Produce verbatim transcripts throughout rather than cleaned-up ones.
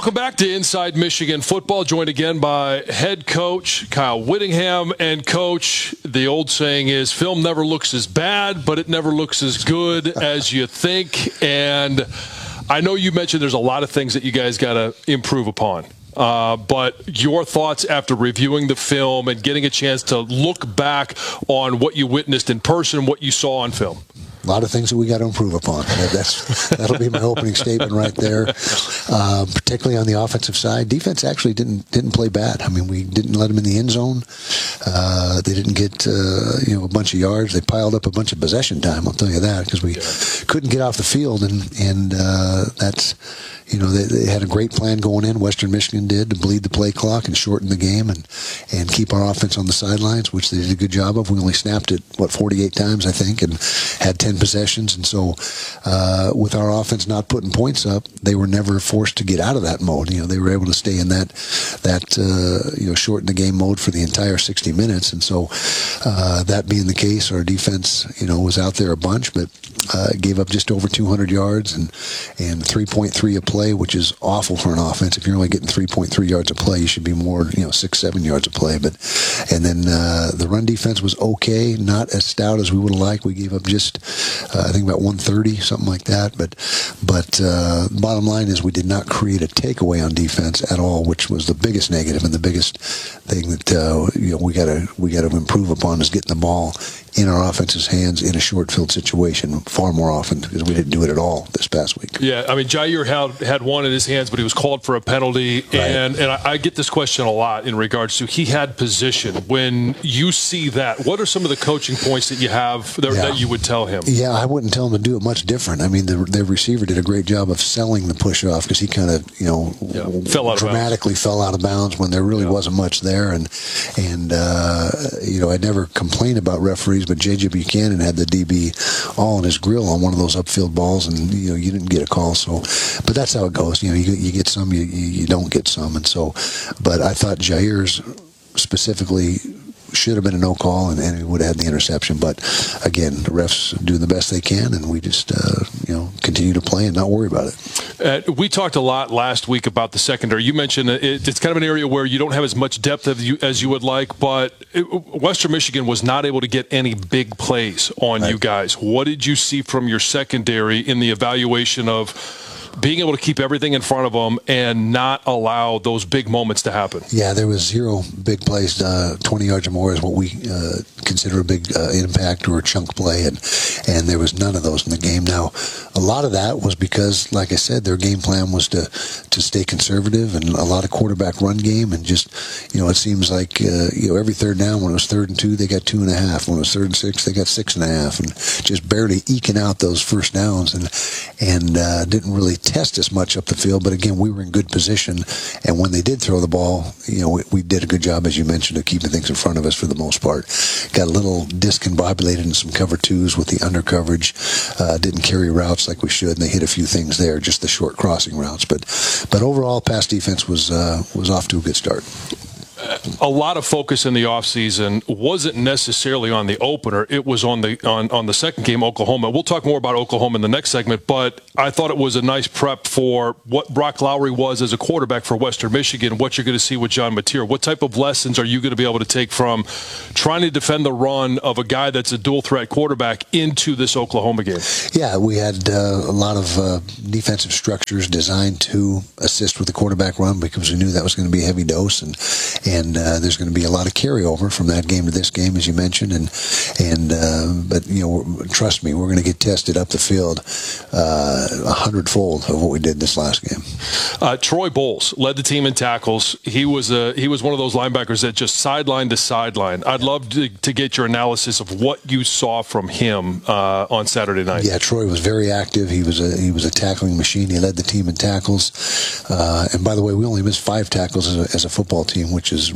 Welcome back to Inside Michigan Football, joined again by head coach Kyle Whittingham. And, Coach, the old saying is film never looks as bad, but it never looks as good as you think. And I know you mentioned there's a lot of things that you guys got to improve upon. Uh, but your thoughts after reviewing the film and getting a chance to look back on what you witnessed in person, what you saw on film? A lot of things that we got to improve upon. That's that'll be my opening statement right there. Uh, particularly on the offensive side, defense actually didn't didn't play bad. I mean, we didn't let them in the end zone. Uh, they didn't get uh, you know a bunch of yards. They piled up a bunch of possession time. I'll tell you that, because we yeah. couldn't get off the field, and and uh, that's you know they, they had a great plan going in. Western Michigan did, to bleed the play clock and shorten the game and and keep our offense on the sidelines, which they did a good job of. We only snapped it what forty-eight times, I think, and had ten possessions. And so uh, with our offense not putting points up, they were never forced to get out of that mode. You know, they were able to stay in that that uh, you know shorten the game mode for the entire sixty minutes. And so uh, that being the case, our defense you know was out there a bunch, but uh, gave up just over two hundred yards and and three point three a play, which is awful for an offense. If you're only getting three point three yards a play, you should be more you know six seven yards a play. But and then uh, the run defense was okay, not as stout as we would have liked. We gave up just uh, I think about one thirty, something like that. But but uh, bottom line is we did not create a takeaway on defense at all, which was the biggest negative and the biggest thing that uh, you know we got to we got to improve upon is getting the ball in our offense's hands in a short field situation far more often, because we didn't do it at all this past week. Yeah, I mean, Jair had, had one in his hands, but he was called for a penalty. Right. And, and I, I get this question a lot in regards to he had position. When you see that, what are some of the coaching points that you have that, yeah. that you would tell him? Yeah, I wouldn't tell him to do it much different. I mean, the, the receiver did a great job of selling the push off, because he kind of, you know, yeah. fell out dramatically of fell out of bounds when there really yeah. wasn't much there. And, and uh, you know, I never complain about referees, but J J Buchanan had the D B all in his grill on one of those upfield balls, and you know you didn't get a call. So, but that's how it goes. You know, you, you get some, you, you don't get some, and so. But I thought Jair's specifically should have been a no call, and, and he would have had the interception. But again, the refs do the best they can, and we just uh, you know continue to play and not worry about it. Uh, we talked a lot last week about the secondary. You mentioned it, it's kind of an area where you don't have as much depth as you, as you would like, but it, Western Michigan was not able to get any big plays on right. you guys. What did you see from your secondary in the evaluation of being able to keep everything in front of them and not allow those big moments to happen? Yeah, there was zero big plays. Uh, twenty yards or more is what we uh, consider a big uh, impact or a chunk play, and and there was none of those in the game. Now, a lot of that was because, like I said, their game plan was to to stay conservative and a lot of quarterback run game, and just you know it seems like uh, you know every third down, when it was third and two, they got two and a half. When it was third and six, they got six and a half, and just barely eking out those first downs, and and uh, didn't really test as much up the field. But again, we were in good position, and when they did throw the ball, you know, we, we did a good job, as you mentioned, of keeping things in front of us for the most part. Got a little discombobulated in some cover twos with the under coverage. Uh, didn't carry routes like we should, and they hit a few things there, just the short crossing routes. But but overall, pass defense was uh, was off to a good start. A lot of focus in the offseason wasn't necessarily on the opener. It was on the on, on the second game, Oklahoma. We'll talk more about Oklahoma in the next segment, but I thought it was a nice prep for what Brock Lowry was as a quarterback for Western Michigan, what you're going to see with John Mateer. What type of lessons are you going to be able to take from trying to defend the run of a guy that's a dual-threat quarterback into this Oklahoma game? Yeah, we had uh, a lot of uh, defensive structures designed to assist with the quarterback run, because we knew that was going to be a heavy dose, and And uh, there's going to be a lot of carryover from that game to this game, as you mentioned. And and uh, but you know, trust me, we're going to get tested up the field uh, a hundredfold of what we did this last game. Uh, Troy Bowles led the team in tackles. He was a he was one of those linebackers that just sideline to sideline. I'd love to, to get your analysis of what you saw from him uh, on Saturday night. Yeah, Troy was very active. He was a he was a tackling machine. He led the team in tackles. Uh, and by the way, we only missed five tackles as a, as a football team, which is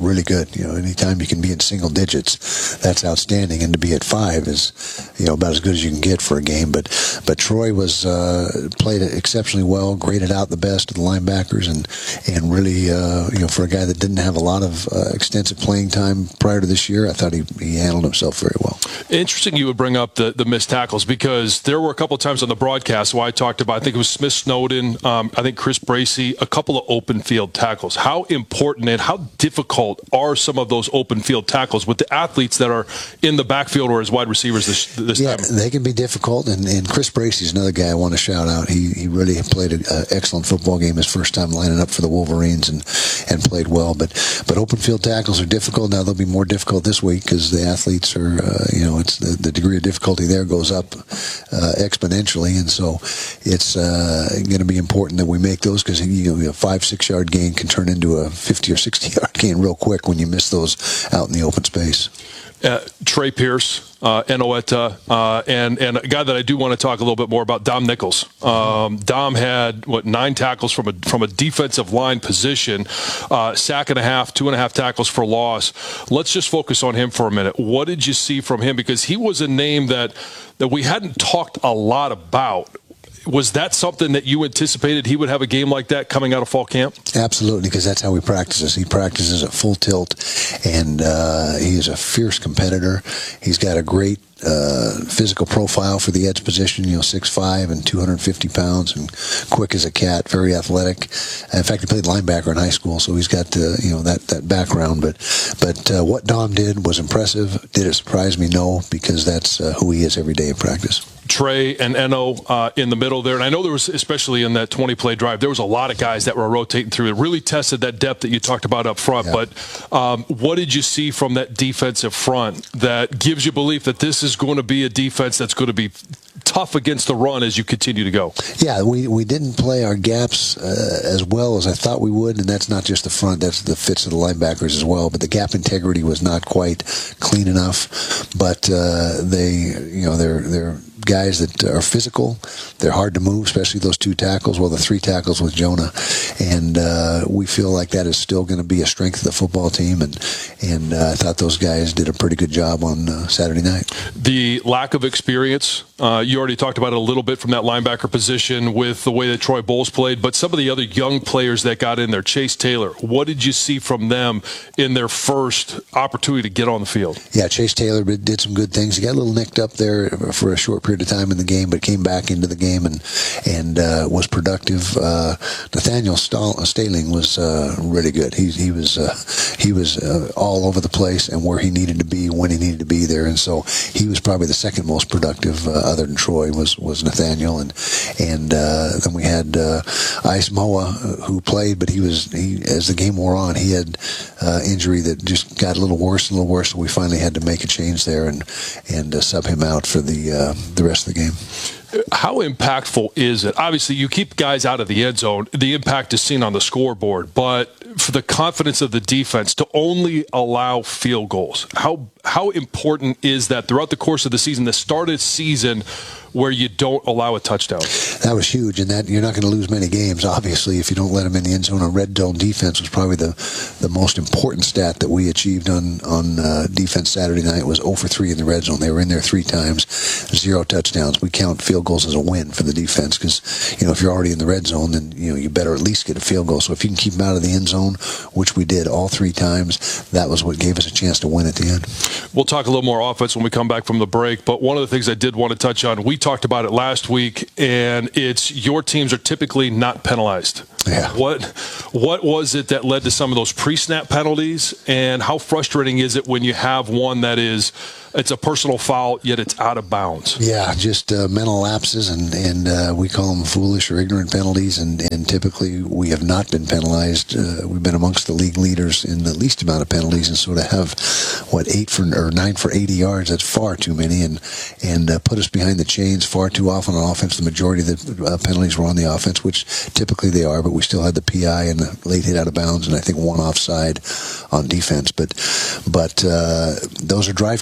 really good. You know, anytime you can be in single digits, that's outstanding. And to be at five is, you know, about as good as you can get for a game. But but Troy was uh, played exceptionally well, graded out the best of the linebackers, and and really, uh, you know, for a guy that didn't have a lot of uh, extensive playing time prior to this year, I thought he, he handled himself very well. Interesting you would bring up the, the missed tackles, because there were a couple of times on the broadcast where I talked about, I think it was Smith Snowden, um, I think Chris Bracey, a couple of open field tackles. How important and how difficult are some of those open field tackles with the athletes that are in the backfield or as wide receivers this, this yeah, time? Yeah, they can be difficult, and, and Chris Bracey is another guy I want to shout out. He he really played an excellent football game his first time lining up for the Wolverines, and, and played well. But but open field tackles are difficult. Now they'll be more difficult this week because the athletes are, uh, you know, it's the, the degree of difficulty there goes up uh, exponentially, and so it's uh, going to be important that we make those, because you know, a five six yard gain can turn into a fifty or sixty yard gain real quick when you miss those out in the open space. Uh, Trey Pierce, uh, Enoeta, uh, and and a guy that I do want to talk a little bit more about, Dom Nichols. Um, Dom had what nine tackles from a from a defensive line position, uh, sack and a half, two and a half tackles for loss. Let's just focus on him for a minute. What did you see from him? Because he was a name that that we hadn't talked a lot about. Was that something that you anticipated he would have a game like that coming out of fall camp? Absolutely, because that's how he practices. He practices at full tilt, and uh, he is a fierce competitor. He's got a great uh, physical profile for the edge position, you know, six five and two hundred fifty pounds, and quick as a cat, very athletic. In fact, he played linebacker in high school, so he's got uh, you know that that background. But but uh, what Dom did was impressive. Did it surprise me? No, because that's uh, who he is every day in practice. Trey and Eno uh, in the middle there. And I know there was, especially in that twenty-play drive, there was a lot of guys that were rotating through. It really tested that depth that you talked about up front. Yeah. But um, what did you see from that defensive front that gives you belief that this is going to be a defense that's going to be tough against the run as you continue to go? Yeah, we, we didn't play our gaps uh, as well as I thought we would, and that's not just the front, that's the fits of the linebackers as well. But the gap integrity was not quite clean enough. But uh, they, you know, they're they're guys that are physical. They're hard to move, especially those two tackles, well, the three tackles with Jonah. And uh, we feel like that is still going to be a strength of the football team. And and uh, I thought those guys did a pretty good job on uh, Saturday night. The lack of experience, uh, you already talked about it a little bit from that linebacker position with the way that Troy Bowles played, but some of the other young players that got in there, Chase Taylor, what did you see from them in their first opportunity to get on the field? Yeah, Chase Taylor did some good things. He got a little nicked up there for a short period of time in the game, but came back into the game and and uh, was productive. Uh, Nathaniel Staling was uh, really good. He he was uh, he was uh, all over the place and where he needed to be when he needed to be there, and so he was probably the second most productive, uh, other than Troy, was was Nathaniel. And and uh, then we had uh, Ice Moa, who played, but he was he as the game wore on, he had uh, injury that just got a little worse and a little worse. So we finally had to make a change there and and uh, sub him out for the uh, the rest of the game. How impactful is it? Obviously, you keep guys out of the end zone. The impact is seen on the scoreboard, but for the confidence of the defense to only allow field goals, how how important is that throughout the course of the season, the start of the season, where you don't allow a touchdown? That was huge, and that you're not going to lose many games, obviously, if you don't let them in the end zone. A red zone defense was probably the the most important stat that we achieved on on uh, defense Saturday night. Was zero for three in the red zone. They were in there three times, zero touchdowns. We count field goals as a win for the defense because, you know, if you're already in the red zone, then, you know, you better at least get a field goal. So if you can keep them out of the end zone, which we did all three times, that was what gave us a chance to win at the end. We'll talk a little more offense when we come back from the break, but one of the things I did want to touch on, we talked about it last week, and it's your teams are typically not penalized. Yeah. What what was it that led to some of those pre-snap penalties, and how frustrating is it when you have one that is, it's a personal foul, yet it's out of bounds? Yeah, just uh, mental lapses, and, and uh, we call them foolish or ignorant penalties, and, and typically we have not been penalized. Uh, we've been amongst the league leaders in the least amount of penalties, and so to have, what, eight for or nine for eighty yards, that's far too many, and and uh, put us behind the chains far too often on offense. The majority of the uh, penalties were on the offense, which typically they are, but we still had the P I and the late hit out of bounds, and I think one offside on defense. But but uh, those are drive killers on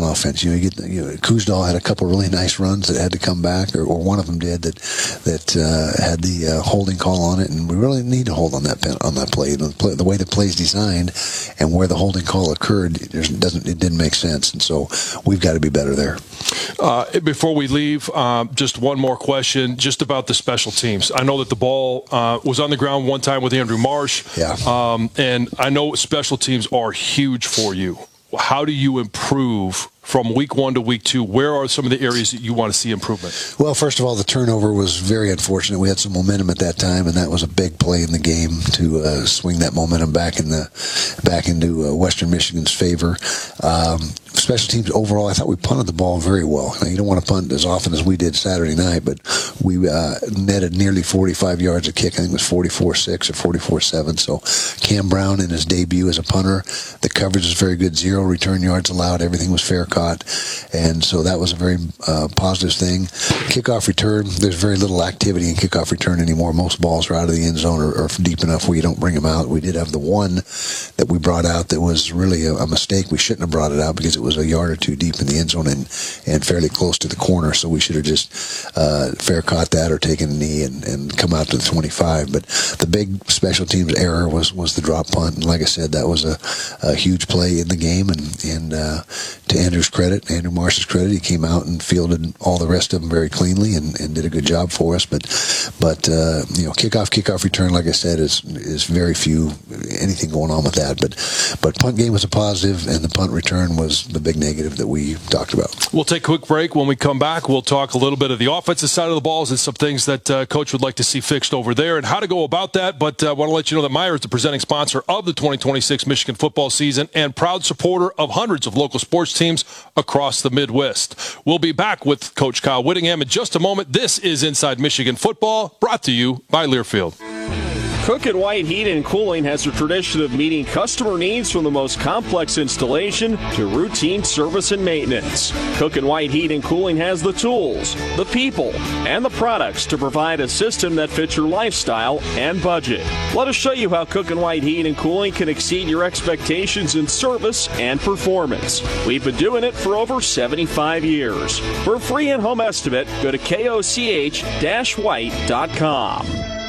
offense. You know, you get you know, Kuzdal had a couple really nice runs that had to come back, or, or one of them did that that uh, had the uh, holding call on it, and we really need to hold on that pen, on that play. The, play. the way the play is designed and where the holding call occurred, it doesn't it didn't make sense, and so we've got to be better there. Uh, before we leave, uh, just one more question, just about the special teams. I know that the ball uh, was on the ground one time with Andrew Marsh, yeah, um, and I know special teams are huge for you. How do you improve from week one to week two? Where are some of the areas that you want to see improvement? Well, first of all, the turnover was very unfortunate. We had some momentum at that time, and that was a big play in the game to uh, swing that momentum back in the back into uh, Western Michigan's favor. Um, special teams overall, I thought we punted the ball very well. Now, you don't want to punt as often as we did Saturday night, but we uh, netted nearly forty-five yards a kick. I think it was forty-four six or forty-four seven. So Cam Brown in his debut as a punter, the coverage was very good. Zero return yards allowed. Everything was fair caught, and so that was a very uh, positive thing. Kickoff return, there's very little activity in kickoff return anymore. Most balls are out of the end zone or, or deep enough where you don't bring them out. We did have the one that we brought out that was really a, a mistake. We shouldn't have brought it out because it was a yard or two deep in the end zone and, and fairly close to the corner, so we should have just uh, fair caught that or taken a knee and, and come out to the twenty-five. But the big special teams error was, was the drop punt, and like I said, that was a, a huge play in the game, and, and uh, to Andrew's credit, Andrew Marsh's credit, he came out and fielded all the rest of them very cleanly and, and did a good job for us. But but uh, you know, kickoff, kickoff return, like I said, is is very few anything going on with that. But but punt game was a positive, and the punt return was the big negative that we talked about. We'll take a quick break. When we come back, we'll talk a little bit of the offensive side of the balls and some things that uh, Coach would like to see fixed over there and how to go about that. But I uh, want to let you know that Meijer is the presenting sponsor of the twenty twenty-six Michigan football season and proud supporter of hundreds of local sports teams across the Midwest. We'll be back with Coach Kyle Whittingham in just a moment. This is Inside Michigan Football, brought to you by Learfield. Cook and White Heating and Cooling has a tradition of meeting customer needs from the most complex installation to routine service and maintenance. Cook and White Heating and Cooling has the tools, the people, and the products to provide a system that fits your lifestyle and budget. Let us show you how Cook and White Heating and Cooling can exceed your expectations in service and performance. We've been doing it for over seventy-five years. For a free in-home estimate, go to K O C H dash white dot com.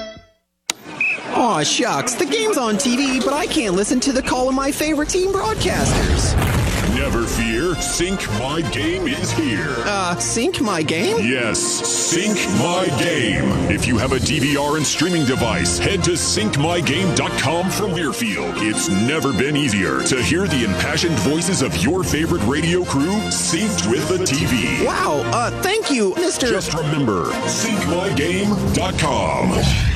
Aw, shucks, the game's on T V, but I can't listen to the call of my favorite team broadcasters. Never fear, Sync My Game is here. Uh, Sync My Game? Yes, Sync My Game. If you have a D V R and streaming device, head to sync my game dot com from Learfield. It's never been easier to hear the impassioned voices of your favorite radio crew synced with the T V. Wow, uh, thank you, Mister Just remember, sync my game dot com.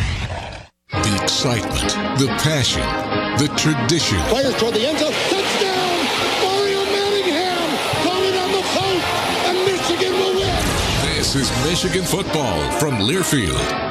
The excitement, the passion, the tradition. Players toward the end zone. Touchdown! Mario Manningham coming on the post, and Michigan will win. This is Michigan football from Learfield.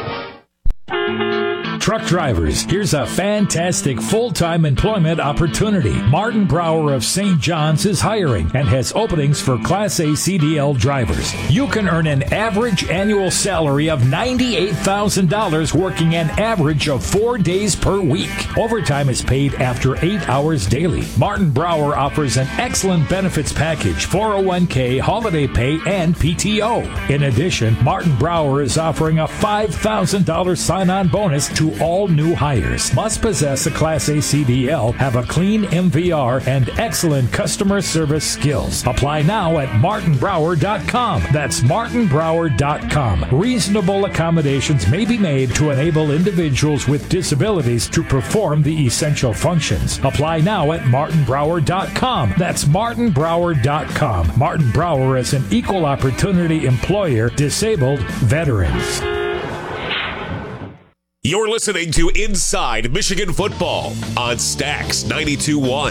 Truck drivers, here's a fantastic full-time employment opportunity. Martin Brower of Saint John's is hiring and has openings for Class A C D L drivers. You can earn an average annual salary of ninety-eight thousand dollars working an average of four days per week. Overtime is paid after eight hours daily. Martin Brower offers an excellent benefits package, four oh one k, holiday pay, and P T O. In addition, Martin Brower is offering a five thousand dollars sign-on bonus to all new hires. Must possess a Class A C D L, have a clean M V R, and excellent customer service skills. Apply now at martin brower dot com. That's martin brower dot com. Reasonable accommodations may be made to enable individuals with disabilities to perform the essential functions. Apply now at martin brower dot com. That's martin brower dot com. Martin Brower is an equal opportunity employer, disabled veterans. You're listening to Inside Michigan Football on Stax ninety-two point one.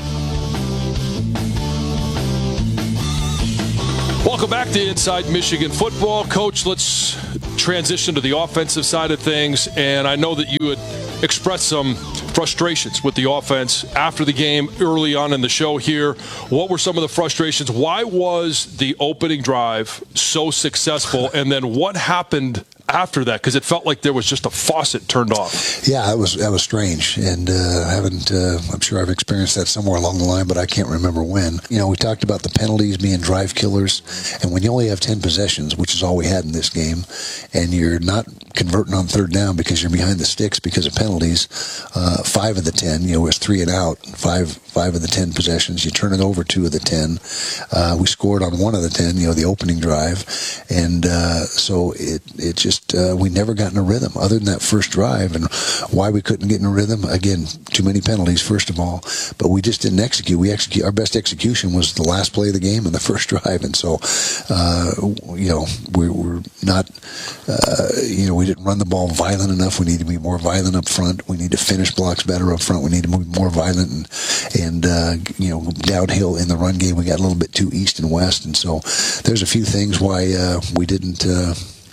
Welcome back to Inside Michigan Football. Coach, let's transition to the offensive side of things. And I know that you had expressed some frustrations with the offense after the game early on in the show here. What were some of the frustrations? Why was the opening drive so successful? And then what happened after that? Because it felt like there was just a faucet turned off. Yeah, that was that was strange, and uh, haven't. Uh, I'm sure I've experienced that somewhere along the line, but I can't remember when. You know, we talked about the penalties being drive killers, and when you only have ten possessions, which is all we had in this game, and you're not converting on third down because you're behind the sticks because of penalties. Uh, five of the ten, you know, was three and out. Five five of the ten possessions, you turn it over two of the ten. Uh, we scored on one of the ten, you know, the opening drive, and uh, so it it just uh, we never got in a rhythm other than that first drive. And why we couldn't get in a rhythm? Again, too many penalties, first of all, but we just didn't execute. We execute our best execution was the last play of the game and the first drive, and so uh, you know we we're not uh, you know we didn't run the ball violent enough. We need to be more violent up front. We need to finish blocks better up front. We need to be more violent and and uh, you know downhill in the run game. We got a little bit too east and west, and so there's a few things why uh, we didn't. Uh,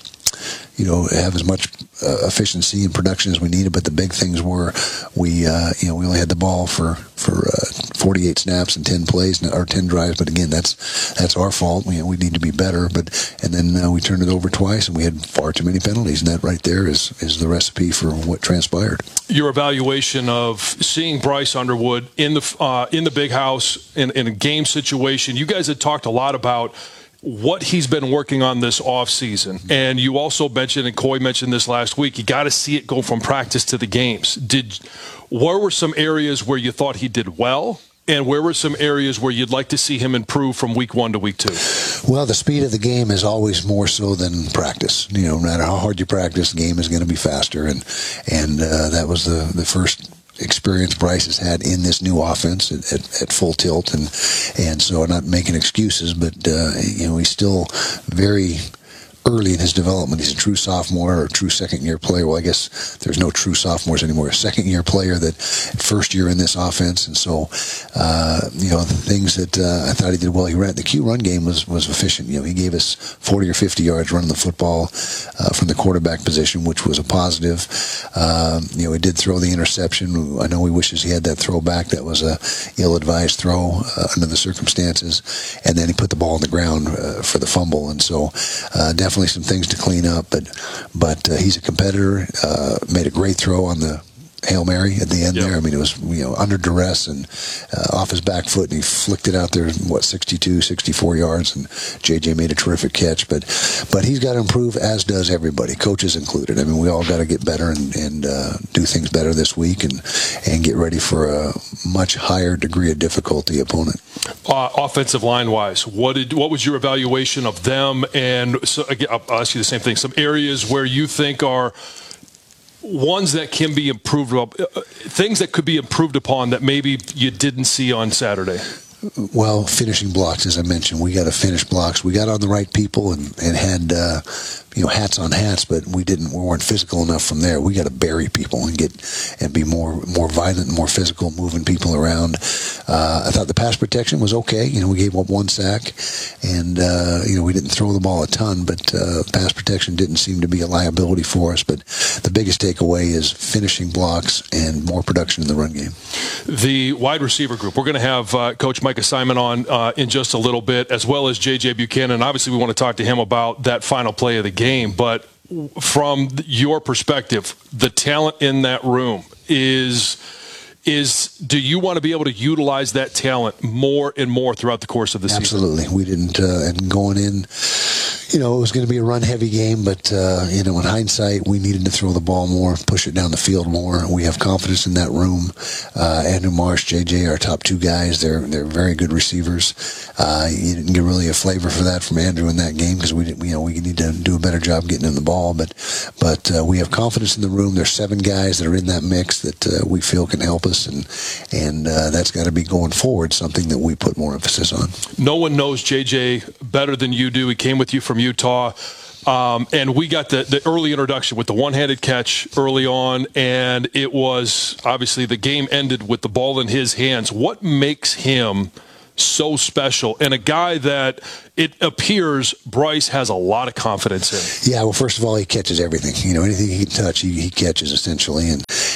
you know, have as much uh, efficiency and production as we needed, but the big things were we, uh, you know, we only had the ball for for uh, forty-eight snaps and ten plays or ten drives. But again, that's that's our fault. We, you know, we need to be better. But and then uh, we turned it over twice, and we had far too many penalties. And that right there is is the recipe for what transpired. Your evaluation of seeing Bryce Underwood in the uh, in the big house in, in a game situation. You guys had talked a lot about what he's been working on this offseason. And you also mentioned, and Coy mentioned this last week, you got to see it go from practice to the games. Did where were some areas where you thought he did well? And where were some areas where you'd like to see him improve from week one to week two? Well, the speed of the game is always more so than practice. You know, no matter how hard you practice, the game is going to be faster. And and uh, that was the, the first experience Bryce has had in this new offense at, at, at full tilt, and and so I'm not making excuses, but uh, you know he's still very early in his development. He's a true sophomore or a true second-year player. Well, I guess there's no true sophomores anymore. A second-year player that first year in this offense, and so uh, you know the things that uh, I thought he did well. He ran the Q run game was was efficient. You know, he gave us forty or fifty yards running the football uh, from the quarterback position, which was a positive. Um, you know, he did throw the interception. I know he wishes he had that throw back. That was a ill-advised throw uh, under the circumstances, and then he put the ball on the ground uh, for the fumble, and so uh, definitely. Definitely some things to clean up, but but uh, he's a competitor. Uh, made a great throw on the Hail Mary at the end yep. there. I mean, it was you know under duress and uh, off his back foot, and he flicked it out there, what, sixty-two, sixty-four yards, and J J made a terrific catch. But but he's got to improve, as does everybody, coaches included. I mean, we all got to get better and, and uh, do things better this week and, and get ready for a much higher degree of difficulty opponent. Uh, offensive line-wise, what did what was your evaluation of them? And so, again, I'll ask you the same thing. Some areas where you think are ones that can be improved, uh, things that could be improved upon that maybe you didn't see on Saturday. Well, finishing blocks, as I mentioned, we got to finish blocks. We got on the right people and, and had uh, you know hats on hats, but we didn't. We weren't physical enough from there. We got to bury people and get and be more more violent and more physical, moving people around. Uh, I thought the pass protection was okay. You know, we gave up one sack, and uh, you know we didn't throw the ball a ton, but uh, pass protection didn't seem to be a liability for us. But the biggest takeaway is finishing blocks and more production in the run game. The wide receiver group. We're going to have uh, Coach Mike Simon on uh, in just a little bit, as well as J J Buchanan. Obviously, we want to talk to him about that final play of the game. But from your perspective, the talent in that room is is. Do you want to be able to utilize that talent more and more throughout the course of the Absolutely. season? Absolutely, we didn't. Uh, and going in, you know, it was going to be a run-heavy game, but uh, you know, in hindsight, we needed to throw the ball more, push it down the field more. We have confidence in that room. Uh, Andrew Marsh, J J, our top two guys. They're they're very good receivers. Uh, you didn't get really a flavor for that from Andrew in that game because we didn't. You know, we need to do a better job getting in the ball. But but uh, we have confidence in the room. There's seven guys that are in that mix that uh, we feel can help us, and and uh, that's got to be going forward something that we put more emphasis on. No one knows J J better than you do. He came with you from Utah. Um, and we got the, the early introduction with the one-handed catch early on, and it was obviously the game ended with the ball in his hands. What makes him so special, and a guy that it appears Bryce has a lot of confidence in? Yeah, well, first of all, he catches everything. You know, anything he can touch, he, he catches essentially, and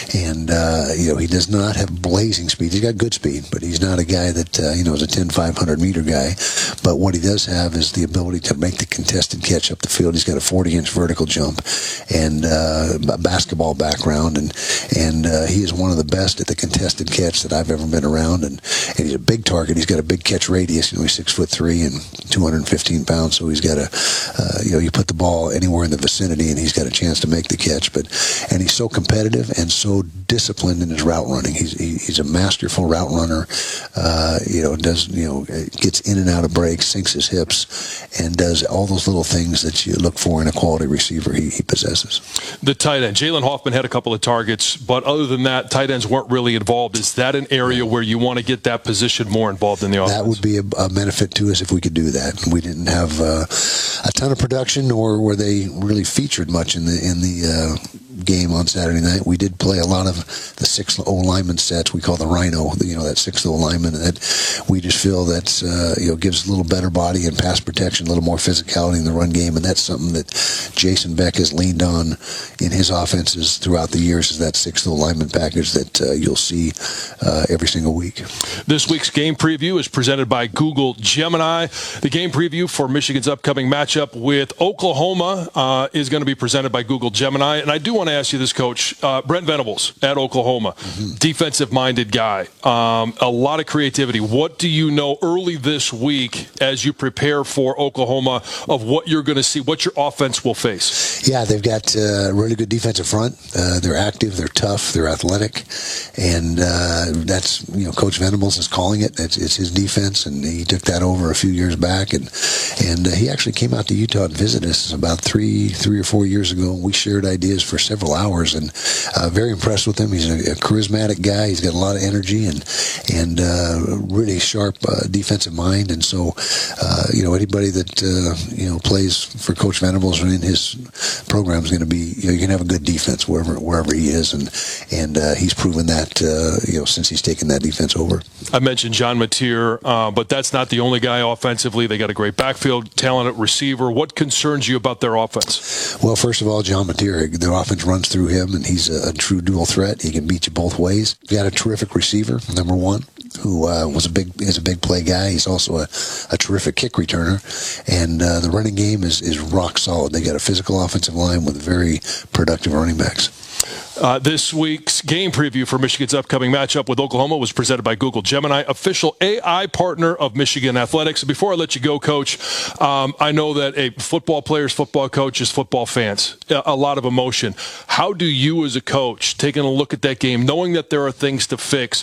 And, uh, you know, he does not have blazing speed. He's got good speed, but he's not a guy that, uh, you know, is a ten, five hundred meter guy. But what he does have is the ability to make the contested catch up the field. He's got a forty inch vertical jump and uh, a basketball background. And, and uh, he is one of the best at the contested catch that I've ever been around. And, and he's a big target. He's got a big catch radius. You know, he's six foot three and two hundred fifteen pounds. So he's got a, uh, you know, you put the ball anywhere in the vicinity and he's got a chance to make the catch. But, and he's so competitive and so disciplined in his route running. He's, he, he's a masterful route runner. Uh, you know, does, you know, gets in and out of breaks, sinks his hips, and does all those little things that you look for in a quality receiver. He, he possesses. The tight end, Jalen Hoffman had a couple of targets, but other than that, tight ends weren't really involved. Is that an area where you want to get that position more involved in the offense? That would be a, a benefit to us if we could do that. We didn't have uh, a ton of production, nor were they really featured much in the in the uh, game on Saturday night. We did play a lot of the six O lineman sets we call the Rhino, you know, that sixth O lineman that we just feel that uh, you know, gives a little better body and pass protection, a little more physicality in the run game, and that's something that Jason Beck has leaned on in his offenses throughout the years, is that sixth O lineman package that uh, you'll see uh, every single week. This week's game preview is presented by Google Gemini. The game preview for Michigan's upcoming matchup with Oklahoma uh, is going to be presented by Google Gemini, and I do want to ask you this, Coach. Uh, Brent Venables at Oklahoma, mm-hmm. defensive-minded guy, um, a lot of creativity. What do you know early this week as you prepare for Oklahoma of what you're going to see, what your offense will face? Yeah, they've got a uh, really good defensive front. Uh, they're active, they're tough, they're athletic, and uh, that's, you know, Coach Venables is calling it. It's, it's his defense, and he took that over a few years back, and and uh, he actually came out to Utah and visited us about three, three or four years ago, and we shared ideas for several hours, and uh, very impressed with him. He's a, a charismatic guy. He's got a lot of energy and and uh, really sharp uh, defensive mind. And so, uh, you know, anybody that uh, you know plays for Coach Venables or in his program is going to be, you know, you're going to have a good defense wherever wherever he is, and and uh, he's proven that uh, you know, since he's taken that defense over. I mentioned John Mateer, uh, but that's not the only guy offensively. They got a great backfield, talented receiver. What concerns you about their offense? Well, first of all, John Mateer, the offense runs through him, and he's a, a true dual threat. He can beat you both ways. You got a terrific receiver, number one, who uh, was a big is a big play guy. He's also a, a terrific kick returner, and uh, the running game is is rock solid. They got a physical offensive line with very productive running backs. Uh, this week's game preview for Michigan's upcoming matchup with Oklahoma was presented by Google Gemini, official A I partner of Michigan Athletics. Before I let you go, Coach, um, I know that a football players, football coaches, football fans, a lot of emotion. How do you as a coach, taking a look at that game, knowing that there are things to fix,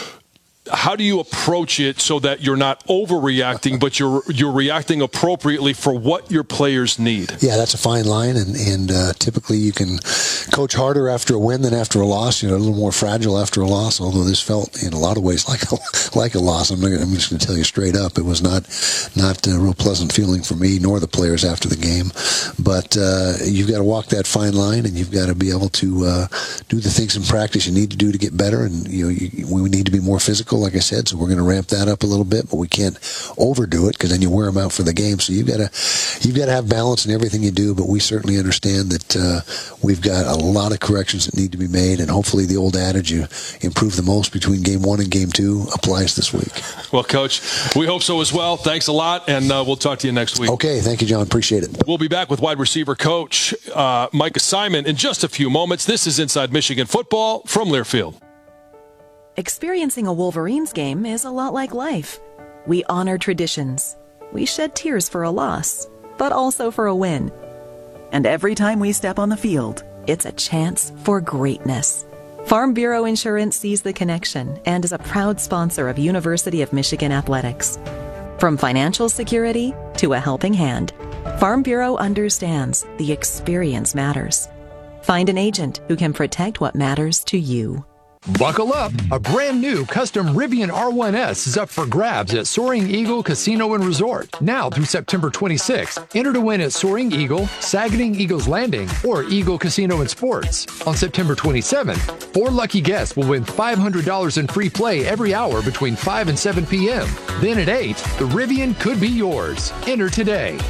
how do you approach it so that you're not overreacting, but you're you're reacting appropriately for what your players need? Yeah, that's a fine line, and and uh, typically you can coach harder after a win than after a loss. You know, a little more fragile after a loss. Although this felt in a lot of ways like a, like a loss. I'm, not, I'm just going to tell you straight up, it was not not a real pleasant feeling for me nor the players after the game. But uh, you've got to walk that fine line, and you've got to be able to uh, do the things in practice you need to do to get better. And you know, you, we need to be more physical, like I said, so we're going to ramp that up a little bit, but we can't overdo it because then you wear them out for the game. So you've got to you've got to have balance in everything you do, but we certainly understand that uh, we've got a lot of corrections that need to be made, and hopefully the old adage, you improve the most between game one and game two, applies this week. Well, Coach, we hope so as well. Thanks a lot, and uh, we'll talk to you next week. Okay, thank you, John. Appreciate it. We'll be back with wide receiver coach uh, Micah Simon in just a few moments. This is Inside Michigan Football from Learfield. Experiencing a Wolverines game is a lot like life. We honor traditions. We shed tears for a loss, but also for a win. And every time we step on the field, it's a chance for greatness. Farm Bureau Insurance sees the connection and is a proud sponsor of University of Michigan Athletics. From financial security to a helping hand, Farm Bureau understands the experience matters. Find an agent who can protect what matters to you. Buckle up! A brand new custom Rivian R one S is up for grabs at Soaring Eagle Casino and Resort. Now through September twenty-sixth, enter to win at Soaring Eagle, Sagading Eagles Landing, or Eagle Casino and Sports. On September twenty-seventh, four lucky guests will win five hundred dollars in free play every hour between five and seven p.m. Then at eight, the Rivian could be yours. Enter today.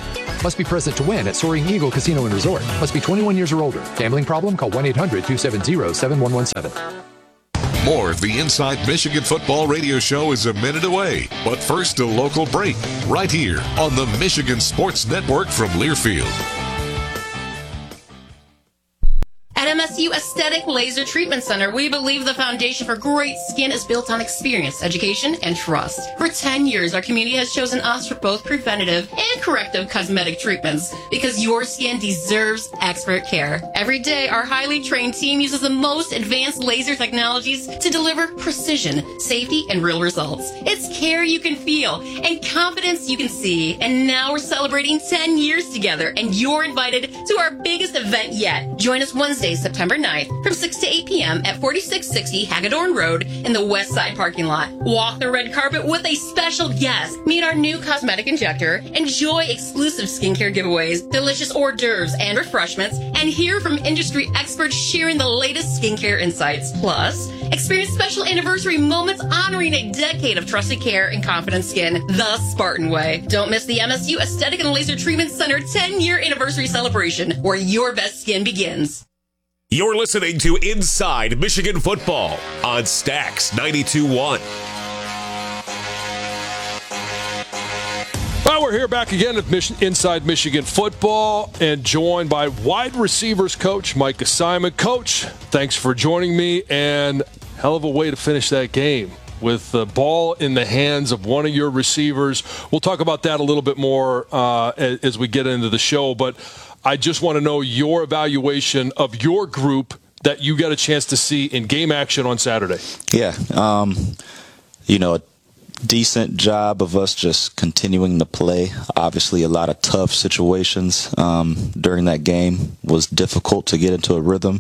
Must be present to win at Soaring Eagle Casino and Resort. Must be twenty-one years or older. Gambling problem? Call one eight hundred two seven zero seven one one seven. More of the Inside Michigan Football radio show is a minute away. But first, a local break right here on the Michigan Sports Network from Learfield. At M S U Aesthetic Laser Treatment Center, we believe the foundation for great skin is built on experience, education, and trust. For ten years, our community has chosen us for both preventative and corrective cosmetic treatments because your skin deserves expert care. Every day, our highly trained team uses the most advanced laser technologies to deliver precision, safety, and real results. It's care you can feel and confidence you can see. And now we're celebrating ten years together, and you're invited to our biggest event yet. Join us Wednesday, September ninth from six to eight p.m. at forty-six sixty Hagedorn Road in the West Side parking lot. Walk the red carpet with a special guest. Meet our new cosmetic injector. Enjoy exclusive skincare giveaways, delicious hors d'oeuvres and refreshments, and hear from industry experts sharing the latest skincare insights. Plus, experience special anniversary moments honoring a decade of trusted care and confident skin the Spartan way. Don't miss the M S U Aesthetic and Laser Treatment Center ten-year anniversary celebration where your best skin begins. You're listening to Inside Michigan Football on Stax ninety-two point one. Well, we're here back again at Mich- Inside Michigan Football and joined by wide receivers coach Micah Simon. Coach, thanks for joining me, and hell of a way to finish that game with the ball in the hands of one of your receivers. We'll talk about that a little bit more uh, as, as we get into the show, but I just want to know your evaluation of your group that you got a chance to see in game action on Saturday. Yeah, um, you know, a decent job of us just continuing to play. Obviously, a lot of tough situations um, during that game. Was difficult to get into a rhythm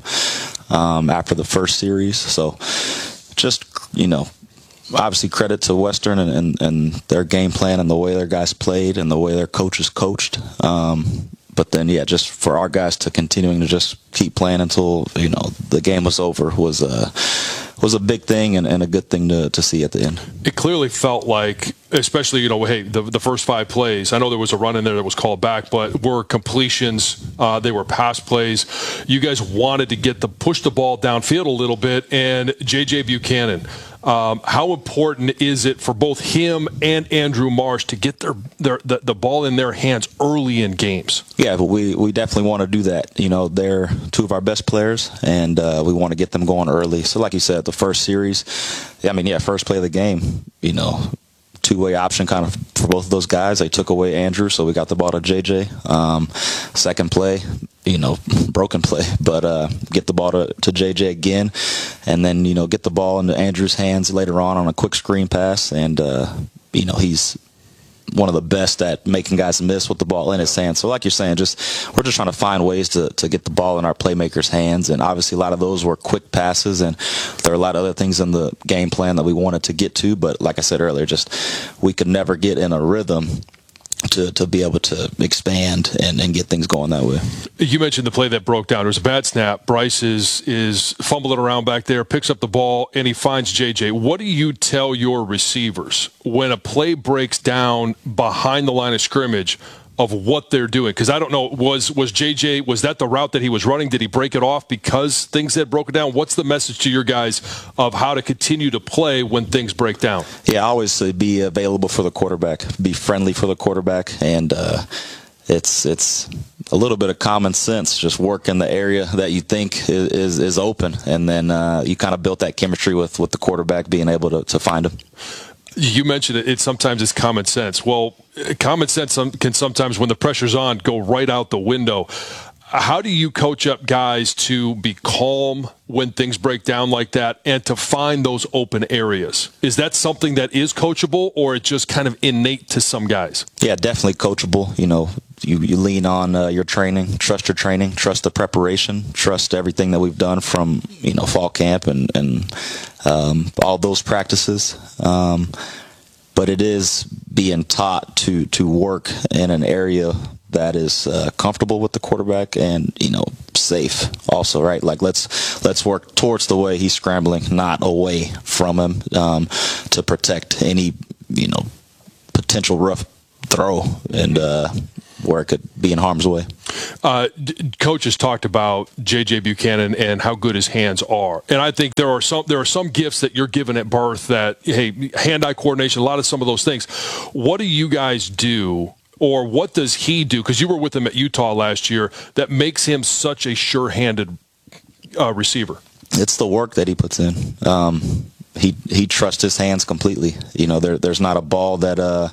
um, after the first series. So just, you know, obviously credit to Western and, and, and their game plan and the way their guys played and the way their coaches coached. Um, But then, yeah, just for our guys to continuing to just keep playing until, you know, the game was over was a, was a big thing and, and a good thing to, to see at the end. It clearly felt like, especially, you know, hey, the, the first five plays, I know there was a run in there that was called back, but were completions, uh, they were pass plays. You guys wanted to get the push the ball downfield a little bit, and J J Buchanan, Um, how important is it for both him and Andrew Marsh to get their, their the, the ball in their hands early in games? Yeah, but we, we definitely want to do that. You know, they're two of our best players, and uh, we want to get them going early. So like you said, the first series, I mean, yeah, first play of the game, you know, two-way option kind of for both of those guys. They took away Andrew, so we got the ball to J J. Um, second play, you know, broken play, but uh, get the ball to, to J J again, and then, you know, get the ball into Andrew's hands later on on a quick screen pass, and, uh, you know, he's one of the best at making guys miss with the ball in his hands. So like you're saying, just we're just trying to find ways to, to get the ball in our playmakers' hands, and obviously a lot of those were quick passes, and there are a lot of other things in the game plan that we wanted to get to, but like I said earlier, just we could never get in a rhythm to, to be able to expand and, and get things going that way. You mentioned the play that broke down. It was a bad snap. Bryce is is fumbling around back there, picks up the ball, and he finds J J. What do you tell your receivers when a play breaks down behind the line of scrimmage of what they're doing? Because I don't know, was was J J, was that the route that he was running? Did he break it off because things had broken down? What's the message to your guys of how to continue to play when things break down? Yeah, always be available for the quarterback, be friendly for the quarterback, and uh, it's it's a little bit of common sense. Just work in the area that you think is is, is open, and then uh, you kind of built that chemistry with, with the quarterback being able to, to find him. You mentioned it, it sometimes is common sense. Well, common sense can sometimes, when the pressure's on, go right out the window. How do you coach up guys to be calm when things break down like that and to find those open areas? Is that something that is coachable, or it just kind of innate to some guys? Yeah, definitely coachable. You know, you, you lean on uh, your training, trust your training, trust the preparation, trust everything that we've done from, you know, fall camp and, and um, all those practices. Um, but it is being taught to, to work in an area that is uh, comfortable with the quarterback and, you know, safe also, right? Like, let's let's work towards the way he's scrambling, not away from him, um, to protect any, you know, potential rough throw. And uh, where it could be in harm's way. Uh, Coach has talked about J J Buchanan and how good his hands are, and I think there are some there are some gifts that you're given at birth that, hey, hand-eye coordination, a lot of some of those things. What do you guys do, or what does he do? Because you were with him at Utah last year, that makes him such a sure-handed uh, receiver. It's the work that he puts in. Um, he he trusts his hands completely. You know, there there's not a ball that uh,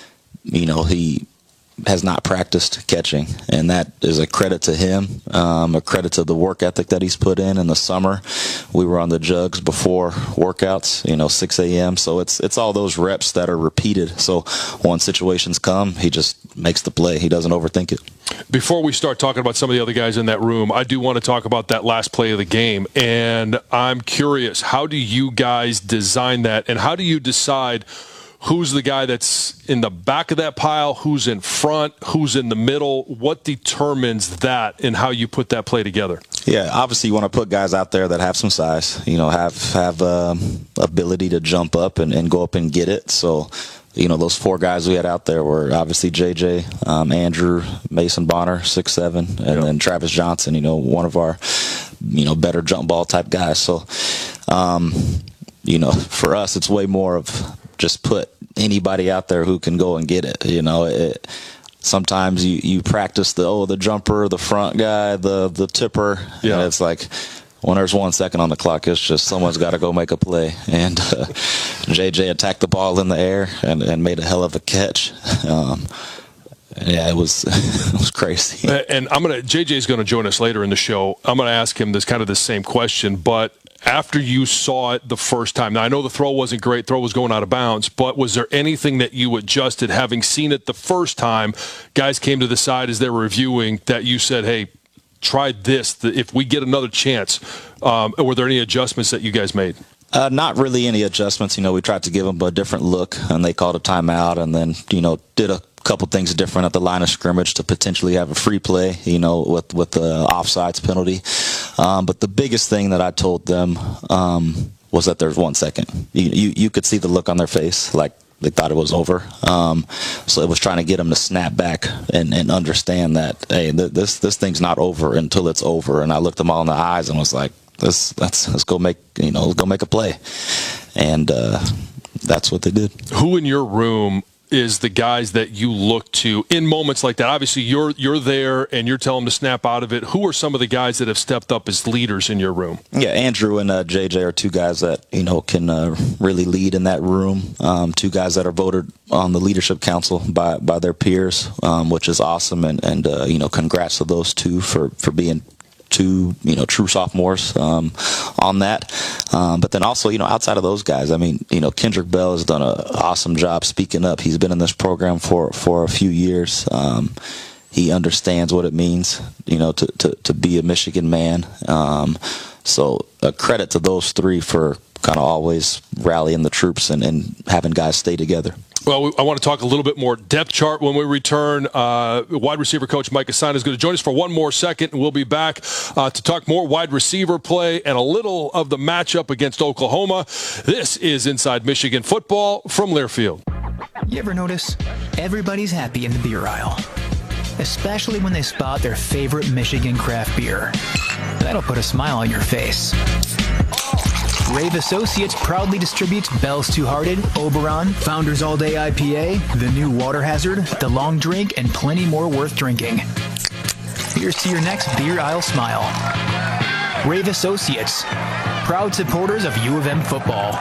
you know he has not practiced catching, and that is a credit to him, um, a credit to the work ethic that he's put in in the summer. We were on the jugs before workouts, you know, six a.m., so it's it's all those reps that are repeated. So when situations come, he just makes the play. He doesn't overthink it. Before we start talking about some of the other guys in that room, I do want to talk about that last play of the game, and I'm curious, how do you guys design that, and how do you decide who's the guy that's in the back of that pile, who's in front, who's in the middle? What determines that and how you put that play together? Yeah, obviously you want to put guys out there that have some size, you know, have have um, ability to jump up and, and go up and get it. So, you know, those four guys we had out there were obviously J J, um, Andrew, Mason Bonner, six seven, and yep. then Travis Johnson, you know, one of our, you know, better jump ball type guys. So, um, you know, for us, it's way more of just put anybody out there who can go and get it. You know, it, sometimes you, you practice the, oh, the jumper, the front guy, the, the tipper. Yeah. And it's like, when there's one second on the clock, it's just someone's got to go make a play. And uh, J J attacked the ball in the air and, and made a hell of a catch. Um, yeah, it was it was crazy. And I'm gonna J J's going to join us later in the show. I'm going to ask him this kind of the same question, but after you saw it the first time, now I know the throw wasn't great, throw was going out of bounds, but was there anything that you adjusted, having seen it the first time, guys came to the side as they were reviewing, that you said, hey, try this, if we get another chance? Um, were there any adjustments that you guys made? Uh, not really any adjustments. You know, we tried to give them a different look, and they called a timeout, and then, you know, did a couple things different at the line of scrimmage to potentially have a free play, you know, with, with the offsides penalty. Um, but the biggest thing that I told them um, was that there's one second. You, you you could see the look on their face, like they thought it was over. Um, so it was trying to get them to snap back and, and understand that, hey, th- this this thing's not over until it's over. And I looked them all in the eyes and was like, let's let's let's go make you know let's go make a play, and uh, that's what they did. Who in your room is the guys that you look to in moments like that? Obviously, you're you're there and you're telling them to snap out of it. Who are some of the guys that have stepped up as leaders in your room? Yeah, Andrew and uh, J J are two guys that you know can uh, really lead in that room. Um, two guys that are voted on the leadership council by by their peers, um, which is awesome. And and uh, you know, congrats to those two for for being two, you know, true sophomores um, on that. Um, but then also, you know, outside of those guys, I mean, you know, Kendrick Bell has done an awesome job speaking up. He's been in this program for, for a few years. Um, he understands what it means, you know, to, to, to be a Michigan man. Um, so a credit to those three for kind of always rallying the troops and, and having guys stay together. Well, I want to talk a little bit more depth chart when we return. Uh, wide receiver coach Mike Asana is going to join us for one more second, and we'll be back uh, to talk more wide receiver play and a little of the matchup against Oklahoma. This is Inside Michigan Football from Learfield. You ever notice everybody's happy in the beer aisle, especially when they spot their favorite Michigan craft beer? That'll put a smile on your face. Rave Associates proudly distributes Bell's Two-Hearted, Oberon, Founders All Day I P A, the new Water Hazard, the Long Drink, and plenty more worth drinking. Here's to your next beer aisle smile. Rave Associates, proud supporters of U of M football.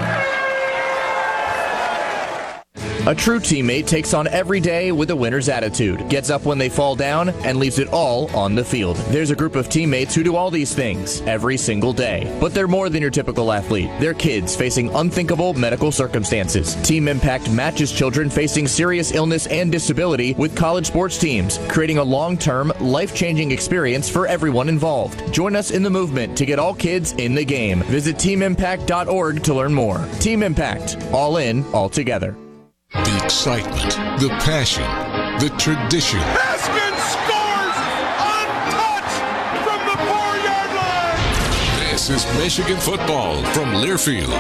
A true teammate takes on every day with a winner's attitude, gets up when they fall down, and leaves it all on the field. There's a group of teammates who do all these things every single day. But they're more than your typical athlete. They're kids facing unthinkable medical circumstances. Team Impact matches children facing serious illness and disability with college sports teams, creating a long-term, life-changing experience for everyone involved. Join us in the movement to get all kids in the game. Visit team impact dot org to learn more. Team Impact. All in, all together. The excitement, the passion, the tradition. Haskins scores untouched from the four-yard line. This is Michigan football from Learfield.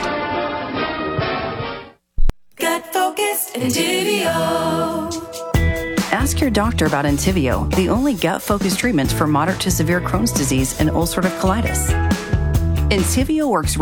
Got focused and video. Ask Ask your doctor about Entyvio, the only gut-focused treatment for moderate to severe Crohn's disease and ulcerative colitis. Entyvio works